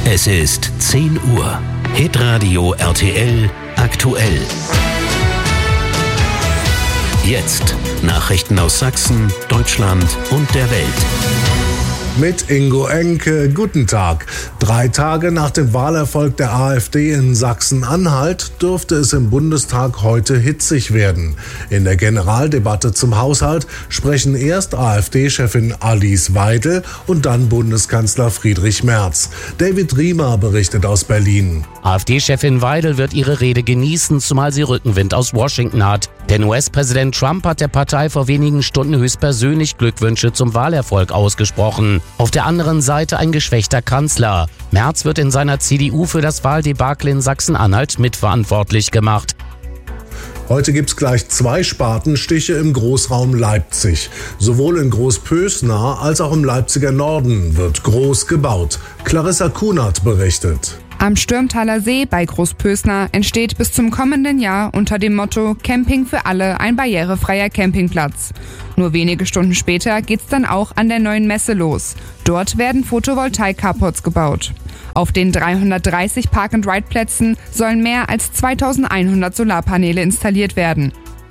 Es ist 10 Uhr. Hitradio RTL aktuell. Jetzt Nachrichten aus Sachsen, Deutschland und der Welt. Mit Ingo Enke, guten Tag. 3 Tage nach dem Wahlerfolg der AfD in Sachsen-Anhalt dürfte es im Bundestag heute hitzig werden. In der Generaldebatte zum Haushalt sprechen erst AfD-Chefin Alice Weidel und dann Bundeskanzler Friedrich Merz. David Riemer berichtet aus Berlin. AfD-Chefin Weidel wird ihre Rede genießen, zumal sie Rückenwind aus Washington hat. Denn US-Präsident Trump hat der Partei vor wenigen Stunden höchstpersönlich Glückwünsche zum Wahlerfolg ausgesprochen. Auf der anderen Seite ein geschwächter Kanzler. Merz wird in seiner CDU für das Wahldebakel in Sachsen-Anhalt mitverantwortlich gemacht. Heute gibt's gleich 2 Spatenstiche im Großraum Leipzig. Sowohl in Großpösna als auch im Leipziger Norden wird groß gebaut. Clarissa Kunert berichtet. Am Stürmtaler See bei Großpösna entsteht bis zum kommenden Jahr unter dem Motto Camping für alle ein barrierefreier Campingplatz. Nur wenige Stunden später geht's dann auch an der neuen Messe los. Dort werden Photovoltaik-Carports gebaut. Auf den 330 Park-and-Ride-Plätzen sollen mehr als 2100 Solarpaneele installiert werden.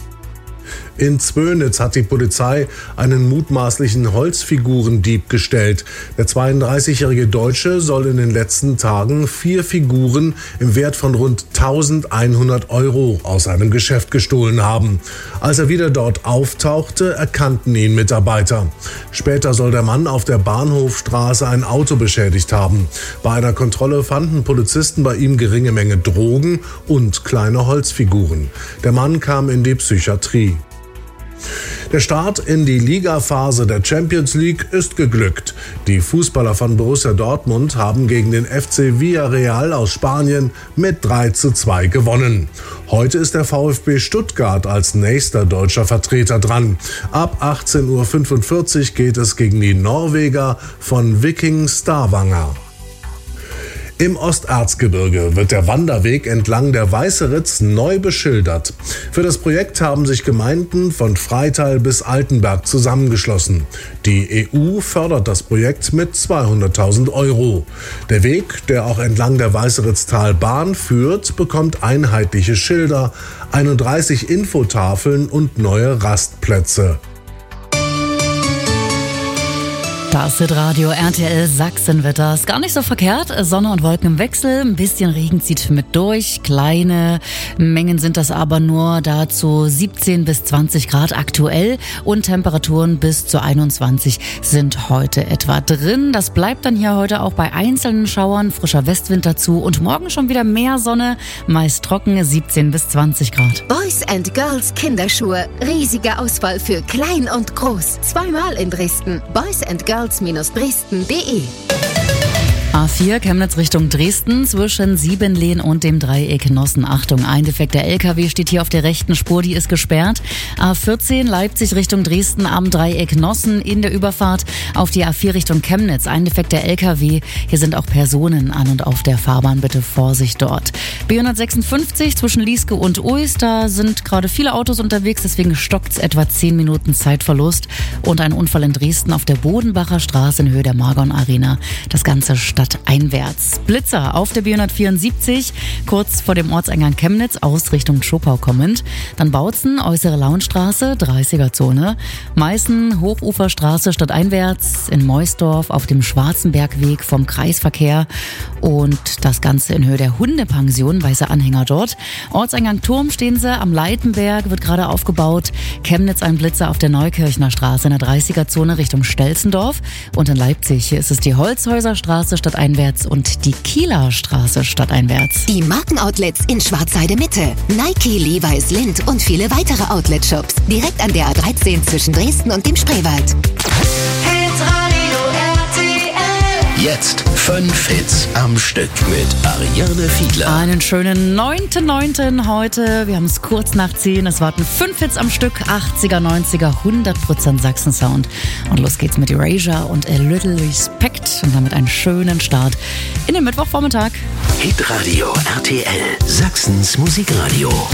In Zwönitz hat die Polizei einen mutmaßlichen Holzfigurendieb gestellt. Der 32-jährige Deutsche soll in den letzten Tagen 4 Figuren im Wert von rund 1100 € aus einem Geschäft gestohlen haben. Als er wieder dort auftauchte, erkannten ihn Mitarbeiter. Später soll der Mann auf der Bahnhofstraße ein Auto beschädigt haben. Bei einer Kontrolle fanden Polizisten bei ihm geringe Menge Drogen und kleine Holzfiguren. Der Mann kam in die Psychiatrie. Der Start in die Ligaphase der Champions League ist geglückt. Die Fußballer von Borussia Dortmund haben gegen den FC Villarreal aus Spanien mit 3:2 gewonnen. Heute ist der VfB Stuttgart als nächster deutscher Vertreter dran. Ab 18:45 Uhr geht es gegen die Norweger von Viking Stavanger. Im Osterzgebirge wird der Wanderweg entlang der Weißeritz neu beschildert. Für das Projekt haben sich Gemeinden von Freital bis Altenberg zusammengeschlossen. Die EU fördert das Projekt mit 200.000 €. Der Weg, der auch entlang der Weißeritztalbahn führt, bekommt einheitliche Schilder, 31 Infotafeln und neue Rastplätze. Das Hitradio RTL Sachsenwetter ist gar nicht so verkehrt. Sonne und Wolken im Wechsel, ein bisschen Regen zieht mit durch. Kleine Mengen sind das aber nur, dazu 17 bis 20 Grad aktuell und Temperaturen bis zu 21 sind heute etwa drin. Das bleibt dann hier heute auch bei einzelnen Schauern, frischer Westwind dazu und morgen schon wieder mehr Sonne, meist trocken, 17 bis 20 Grad. Boys and Girls Kinderschuhe, riesige Auswahl für klein und groß. Zweimal in Dresden. Boys and Girls Dresden.de. A4 Chemnitz Richtung Dresden zwischen Siebenlehn und dem Dreieck Nossen. Achtung, ein defekter LKW steht hier auf der rechten Spur, die ist gesperrt. A14 Leipzig Richtung Dresden am Dreieck Nossen in der Überfahrt auf die A4 Richtung Chemnitz. Ein defekter LKW, hier sind auch Personen an und auf der Fahrbahn, bitte Vorsicht dort. B156 zwischen Lieske und Uis, da sind gerade viele Autos unterwegs, deswegen stockt's etwa 10 Minuten Zeitverlust. Und ein Unfall in Dresden auf der Bodenbacher Straße in Höhe der Margon Arena. Das Ganze stadteinwärts. Blitzer auf der B174, kurz vor dem Ortseingang Chemnitz, aus Richtung Schopau kommend. Dann Bautzen, Äußere Launstraße, 30er-Zone. Meißen, Hochuferstraße stadteinwärts. In Meusdorf auf dem Schwarzenbergweg vom Kreisverkehr. Und das Ganze in Höhe der Hundepension, weiße Anhänger dort. Ortseingang Turm stehen sie, am Leitenberg wird gerade aufgebaut. Chemnitz ein Blitzer auf der Neukirchner Straße in der 30er-Zone Richtung Stelzendorf. Und in Leipzig ist es die Holzhäuserstraße stadteinwärts und die Kieler Straße stadteinwärts. Die Markenoutlets in Schwarzheide Mitte. Nike, Levi's, Lindt und viele weitere Outlet-Shops. Direkt an der A13 zwischen Dresden und dem Spreewald. Jetzt 5 Hits am Stück mit Ariane Fiedler. Einen schönen 9.9. heute. Wir haben es kurz nach 10. Es warten 5 Hits am Stück. 80er, 90er, 100% Sachsen-Sound. Und los geht's mit Erasure und A Little Respect. Und damit einen schönen Start in den Mittwochvormittag. Hitradio RTL, Sachsens Musikradio.